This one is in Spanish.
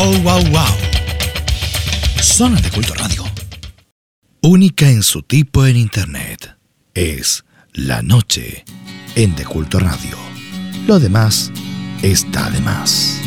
Wow, wow, wow. Zona de Culto Radio. Única en su tipo en Internet. Es La Noche en De Culto Radio. Lo demás está de más.